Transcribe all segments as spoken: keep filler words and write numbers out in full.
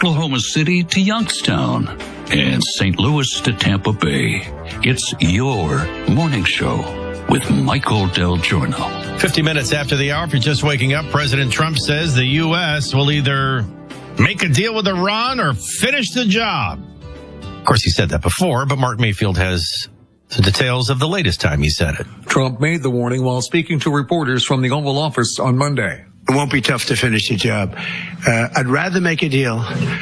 Oklahoma City to Youngstown, and Saint Louis to Tampa Bay. It's your morning show with Michael Del Giorno. fifty minutes after the hour, if you're just waking up, President Trump says the U S will either make a deal with Iran or finish the job. Of course, he said that before, but Mark Mayfield has the details of the latest time he said it. Trump made the warning while speaking to reporters from the Oval Office on Monday. It won't be tough to finish the job. Uh, I'd rather make a deal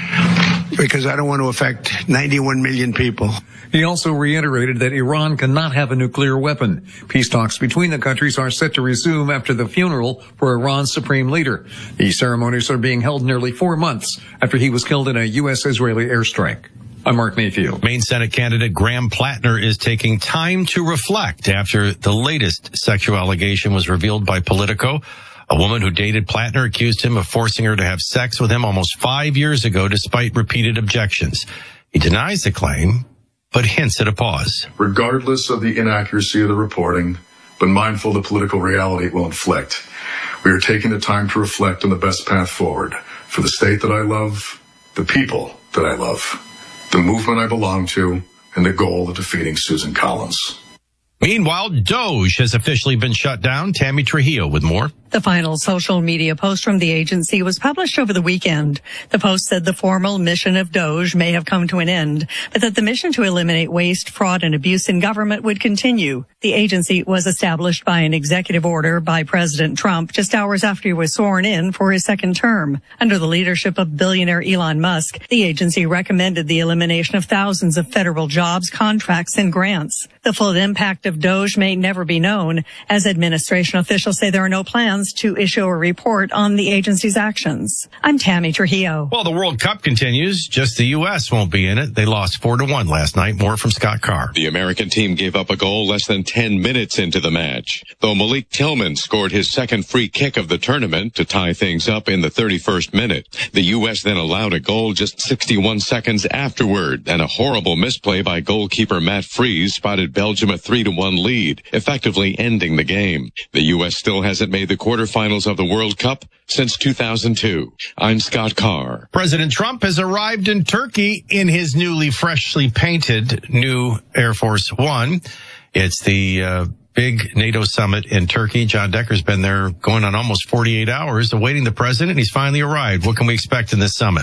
because I don't want to affect ninety-one million people. He also reiterated that Iran cannot have a nuclear weapon. Peace talks between the countries are set to resume after the funeral for Iran's supreme leader. These ceremonies are being held nearly four months after he was killed in a U S Israeli airstrike. I'm Mark Mayfield. Maine Senate candidate Graham Plattner is taking time to reflect after the latest sexual allegation was revealed by Politico. A woman who dated Plattner accused him of forcing her to have sex with him almost five years ago despite repeated objections. He denies the claim, but hints at a pause. Regardless of the inaccuracy of the reporting, but mindful of the political reality it will inflict, we are taking the time to reflect on the best path forward for the state that I love, the people that I love, the movement I belong to, and the goal of defeating Susan Collins. Meanwhile, Doge has officially been shut down. Tammy Trujillo with more. The final social media post from the agency was published over the weekend. The post said the formal mission of Doge may have come to an end, but that the mission to eliminate waste, fraud, and abuse in government would continue. The agency was established by an executive order by President Trump just hours after he was sworn in for his second term. Under the leadership of billionaire Elon Musk, the agency recommended the elimination of thousands of federal jobs, contracts, and grants. The full impact of Doge may never be known, as administration officials say there are no plans to issue a report on the agency's actions. I'm Tammy Trujillo. Well, the World Cup continues. Just the U S won't be in it. They lost four to one last night. More from Scott Carr. The American team gave up a goal less than ten minutes into the match, though Malik Tillman scored his second free kick of the tournament to tie things up in the thirty-first minute. The U S then allowed a goal just sixty-one seconds afterward, and a horrible misplay by goalkeeper Matt Freese spotted Belgium a three to one lead, effectively ending the game. The U S still hasn't made the quarterfinals of the World Cup since two thousand two. I'm Scott Carr. President Trump has arrived in Turkey in his newly freshly painted new Air Force One. It's the uh, big NATO summit in Turkey. John Decker's been there going on almost forty-eight hours awaiting the president. He's finally arrived. What can we expect in this summit?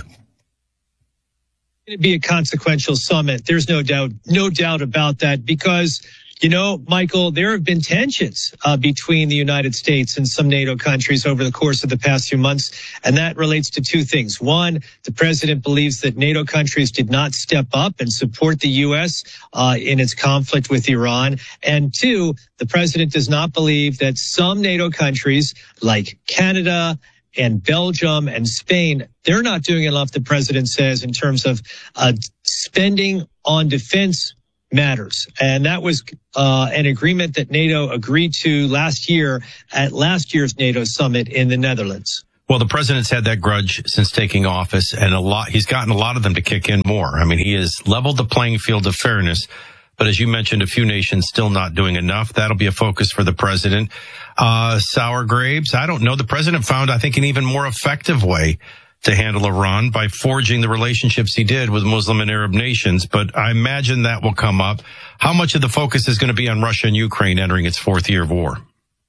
It'd be a consequential summit. There's no doubt, no doubt about that, because, you know, Michael, there have been tensions uh, between the United States and some NATO countries over the course of the past few months, and that relates to two things. One, the president believes that NATO countries did not step up and support the U S uh, in its conflict with Iran. And two, the president does not believe that some NATO countries like Canada and Belgium and Spain, they're not doing enough, the president says, in terms of uh, spending on defense matters. And that was uh, an agreement that NATO agreed to last year at last year's NATO summit in the Netherlands. Well, the president's had that grudge since taking office, and a lot, he's gotten a lot of them to kick in more. I mean, he has leveled the playing field of fairness. But as you mentioned, a few nations still not doing enough. That'll be a focus for the president. Uh, sour grapes. I don't know. The president found, I think, an even more effective way to handle Iran by forging the relationships he did with Muslim and Arab nations. But I imagine that will come up. How much of the focus is going to be on Russia and Ukraine entering its fourth year of war?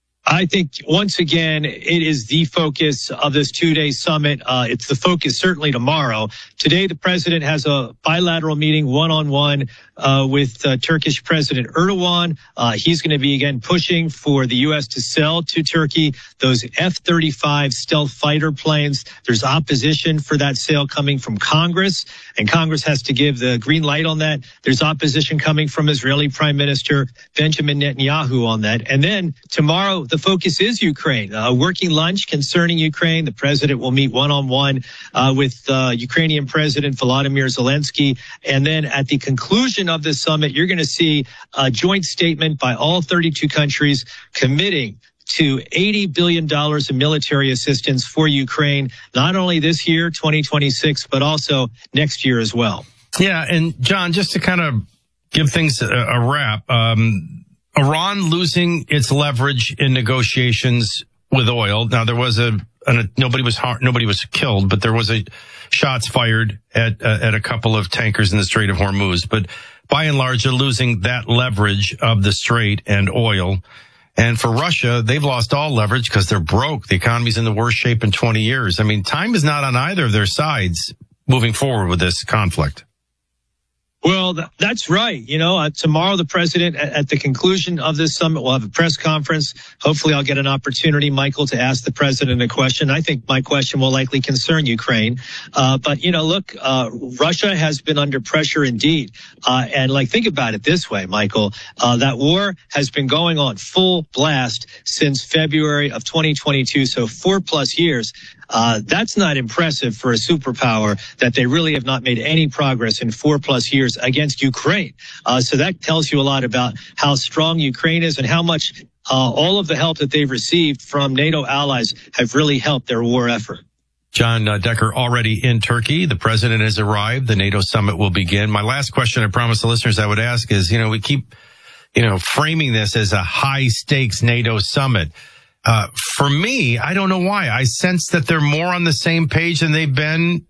I think, once again, it is the focus of this two-day summit. Uh, it's the focus certainly tomorrow. Today, the president has a bilateral meeting one-on-one uh, with uh, Turkish President Erdogan. Uh, he's going to be, again, pushing for the U S to sell to Turkey those F thirty-five stealth fighter planes. There's opposition for that sale coming from Congress, and Congress has to give the green light on that. There's opposition coming from Israeli Prime Minister Benjamin Netanyahu on that. And then tomorrow, the focus is Ukraine. A working lunch concerning Ukraine. The president will meet one-on-one uh, with uh, Ukrainian President Volodymyr Zelensky. And then at the conclusion of this summit, you're going to see a joint statement by all thirty-two countries committing to eighty billion dollars in military assistance for Ukraine, not only this year, twenty twenty-six, but also next year as well. Yeah, and John, just to kind of give things a, a wrap, um, Iran losing its leverage in negotiations with oil. Now there was a, an, nobody was har- nobody was killed, but there was a shots fired at uh, at a couple of tankers in the Strait of Hormuz. But by and large, they're losing that leverage of the Strait and oil. And for Russia, they've lost all leverage because they're broke. The economy's in the worst shape in twenty years. I mean, time is not on either of their sides moving forward with this conflict. Well, th- that's right. You know, uh, tomorrow the president, at, at the conclusion of this summit, will have a press conference. Hopefully I'll get an opportunity, Michael, to ask the president a question. I think my question will likely concern Ukraine. Uh, but, you know, look, uh, Russia has been under pressure indeed. Uh, and like, think about it this way, Michael, uh, that war has been going on full blast since February of twenty twenty-two. So four plus years. Uh, that's not impressive for a superpower that they really have not made any progress in four plus years against Ukraine. Uh, so that tells you a lot about how strong Ukraine is and how much uh, all of the help that they've received from NATO allies have really helped their war effort. John uh, Decker already in Turkey. The president has arrived. The NATO summit will begin. My last question, I promised the listeners I would ask is, you know, we keep, you know, framing this as a high stakes NATO summit. Uh, for me, I don't know why. I sense that they're more on the same page than they've been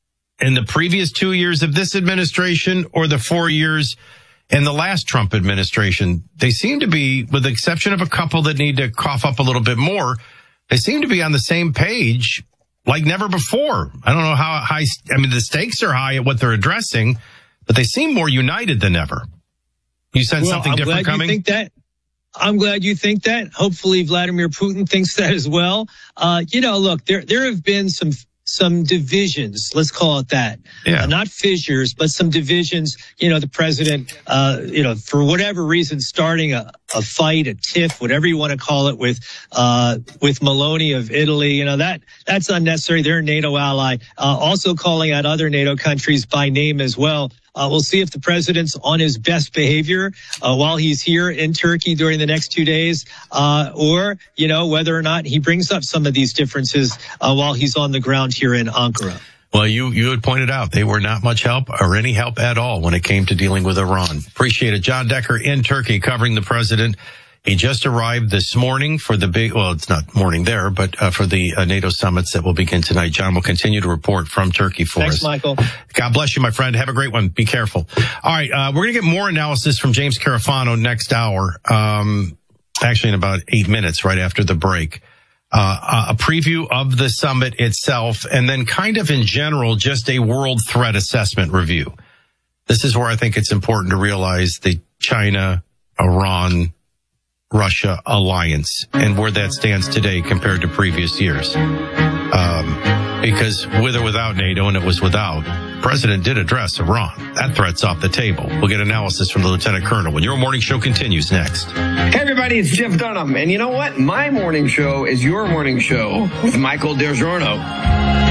in the previous two years of this administration or the four years in the last Trump administration. They seem to be, with the exception of a couple that need to cough up a little bit more, they seem to be on the same page like never before. I don't know how high, I mean, the stakes are high at what they're addressing, but they seem more united than ever. You sense well, something I'm different glad coming? You think that. I'm glad you think that. Hopefully Vladimir Putin thinks that as well. Uh, you know, look, there, there have been some, some divisions. Let's call it that. Yeah. Uh, not fissures, but some divisions. You know, the president, uh, you know, for whatever reason, starting a, a fight, a tiff, whatever you want to call it with, uh, with Meloni of Italy. You know, that, that's unnecessary. They're a NATO ally. Uh, also calling out other NATO countries by name as well. Uh, we'll see if the president's on his best behavior uh, while he's here in Turkey during the next two days, uh, or, you know, whether or not he brings up some of these differences uh, while he's on the ground here in Ankara. Well, you, you had pointed out they were not much help or any help at all when it came to dealing with Iran. Appreciate it. John Decker in Turkey covering the president. He just arrived this morning for the big, well, it's not morning there, but uh, for the uh, NATO summits that will begin tonight. John will continue to report from Turkey for Thanks, us. Michael. God bless you, my friend. Have a great one. Be careful. All right. Uh, we're going to get more analysis from James Carafano next hour. Um, actually in about eight minutes right after the break. Uh, a preview of the summit itself, and then kind of in general, just a world threat assessment review. This is where I think it's important to realize the China, Iran, Russia alliance and where that stands today compared to previous years. Um, because with or without NATO, and it was without, the president did address Iran. That threat's off the table. We'll get analysis from the Lieutenant Colonel when your morning show continues next. Hey everybody, it's Jeff Dunham. And you know what? My morning show is your morning show with Michael DelGiorno.